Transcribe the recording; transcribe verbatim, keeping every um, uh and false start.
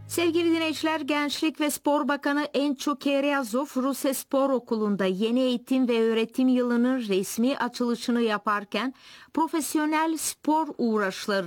Sevgili dinleyiciler, Gençlik ve Spor Bakanı Encho Keryazov, Rusya Spor Okulu'nda yeni eğitim ve öğretim yılının resmi açılışını yaparken profesyonel spor uğraşları